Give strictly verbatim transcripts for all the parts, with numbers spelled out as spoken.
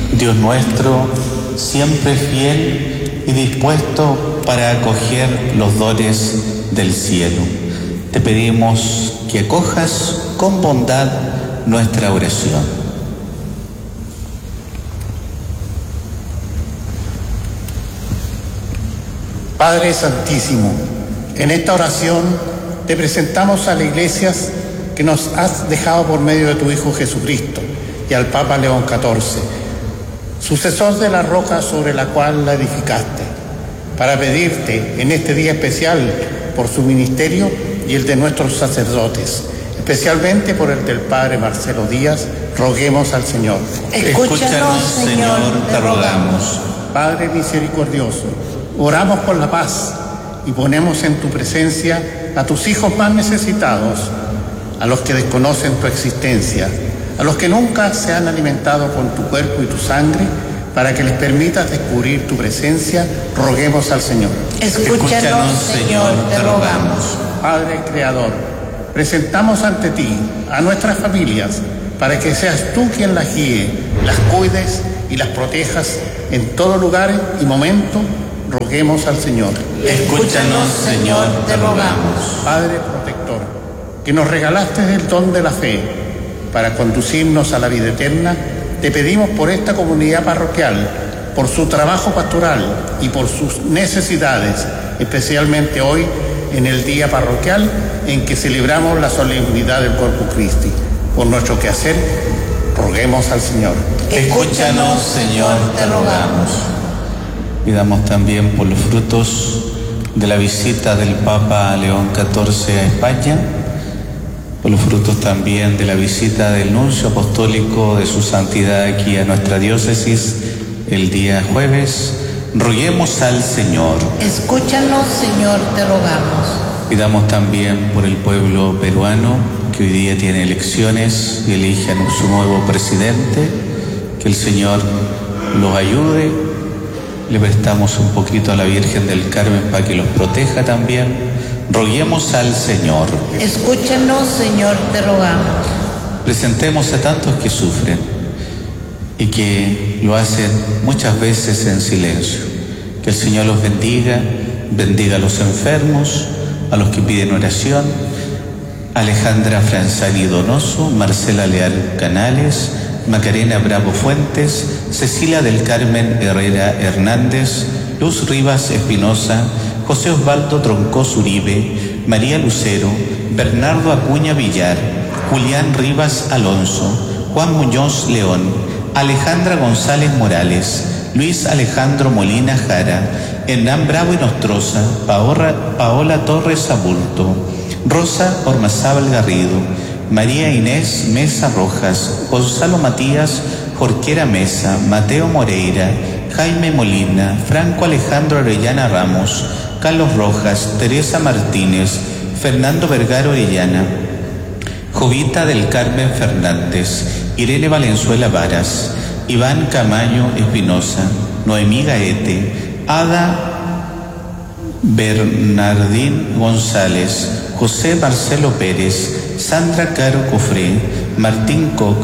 Dios nuestro, siempre fiel y dispuesto para acoger los dones del cielo, te pedimos que acojas con bondad nuestra oración. Padre Santísimo, en esta oración te presentamos a las iglesias que nos has dejado por medio de tu Hijo Jesucristo y al Papa León catorce, sucesor de la roca sobre la cual la edificaste, para pedirte en este día especial por su ministerio y el de nuestros sacerdotes, especialmente por el del Padre Marcelo Díaz, roguemos al Señor. Escúchanos, Señor, te rogamos. Padre misericordioso, oramos por la paz y ponemos en tu presencia a tus hijos más necesitados, a los que desconocen tu existencia, a los que nunca se han alimentado con tu cuerpo y tu sangre, para que les permitas descubrir tu presencia, roguemos al Señor. Escúchanos, Señor, te rogamos. Padre Creador, presentamos ante ti a nuestras familias, para que seas tú quien las guíe, las cuides y las protejas en todo lugar y momento, roguemos al Señor. Escúchanos, Señor, te rogamos. Padre protector, que nos regalaste el don de la fe para conducirnos a la vida eterna, te pedimos por esta comunidad parroquial, por su trabajo pastoral y por sus necesidades, especialmente hoy en el día parroquial en que celebramos la solemnidad del Corpus Christi. Por nuestro quehacer, roguemos al Señor. Escúchanos, Señor, te rogamos. Pidamos también por los frutos de la visita del Papa León catorce a España, por los frutos también de la visita del nuncio apostólico de su santidad aquí a nuestra diócesis el día jueves. Roguemos al Señor. Escúchanos, Señor, te rogamos. Pidamos también por el pueblo peruano que hoy día tiene elecciones y eligen su nuevo presidente, que el Señor los ayude. Le prestamos un poquito a la Virgen del Carmen para que los proteja también. Roguemos al Señor. Escúchanos, Señor, te rogamos. Presentemos a tantos que sufren y que lo hacen muchas veces en silencio. Que el Señor los bendiga, bendiga a los enfermos, a los que piden oración. Alejandra Franzani Donoso, Marcela Leal Canales, Macarena Bravo Fuentes, Cecilia del Carmen Herrera Hernández, Luz Rivas Espinosa, José Osvaldo Troncós Uribe, María Lucero, Bernardo Acuña Villar, Julián Rivas Alonso, Juan Muñoz León, Alejandra González Morales, Luis Alejandro Molina Jara, Hernán Bravo y Nostroza, Paola, Paola Torres Abulto, Rosa Ormazábal Garrido, María Inés Mesa Rojas, Gonzalo Matías Jorquera Mesa, Mateo Moreira, Jaime Molina, Franco Alejandro Orellana Ramos, Carlos Rojas, Teresa Martínez, Fernando Vergara Orellana, Jovita del Carmen Fernández, Irene Valenzuela Varas, Iván Camaño Espinosa, Noemí Gaete, Ada Bernardín González, José Marcelo Pérez, Sandra Caro Cofré, Martín Koch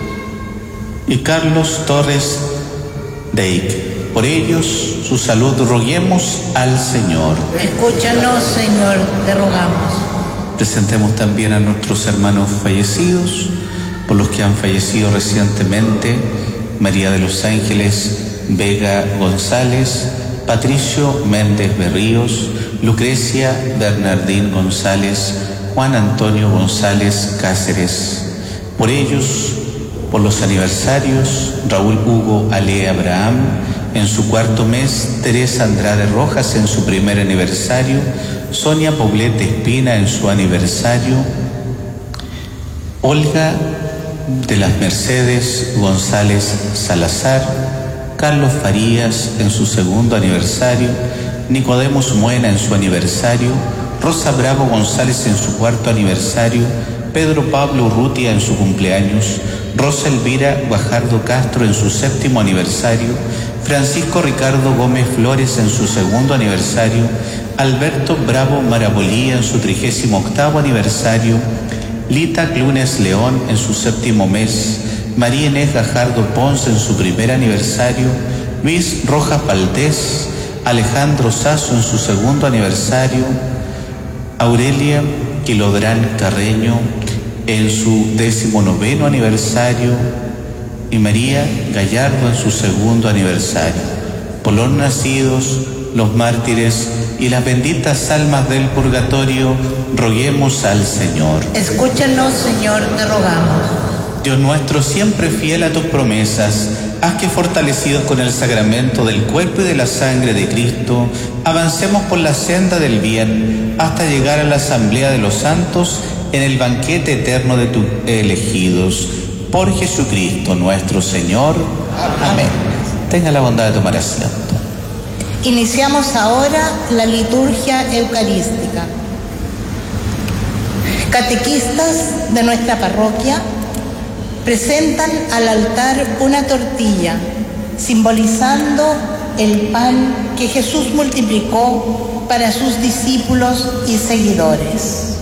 y Carlos Torres Deik. Por ellos, su salud, roguemos al Señor. Escúchanos, Señor, te rogamos. Presentemos también a nuestros hermanos fallecidos, por los que han fallecido recientemente: María de los Ángeles Vega González, Patricio Méndez Berríos, Lucrecia Bernardín González, Juan Antonio González Cáceres. Por ellos, por los aniversarios: Raúl Hugo Ale Abraham en su cuarto mes, Teresa Andrade Rojas en su primer aniversario, Sonia Poblete Espina en su aniversario, Olga de las Mercedes González Salazar, Carlos Farías en su segundo aniversario, Nicodemos Muena en su aniversario, Rosa Bravo González en su cuarto aniversario, Pedro Pablo Urrutia en su cumpleaños, Rosa Elvira Guajardo Castro en su séptimo aniversario, Francisco Ricardo Gómez Flores en su segundo aniversario, Alberto Bravo Marabolía en su trigésimo octavo aniversario, Lita Clunes León en su séptimo mes, María Inés Gajardo Ponce en su primer aniversario, Luis Rojas Valdés, Alejandro Sasso en su segundo aniversario, Aurelia Quilodrán Carreño en su decimonoveno aniversario y María Gallardo en su segundo aniversario. Por los nacidos, los mártires y las benditas almas del purgatorio, roguemos al Señor. Escúchanos, Señor, te rogamos. Dios nuestro, siempre fiel a tus promesas, haz que fortalecidos con el sacramento del cuerpo y de la sangre de Cristo, avancemos por la senda del bien hasta llegar a la asamblea de los santos en el banquete eterno de tus elegidos. Por Jesucristo nuestro Señor. Amén. Tenga la bondad de tomar asiento. Iniciamos ahora la liturgia eucarística. Catequistas de nuestra parroquia presentan al altar una tortilla, simbolizando el pan que Jesús multiplicó para sus discípulos y seguidores.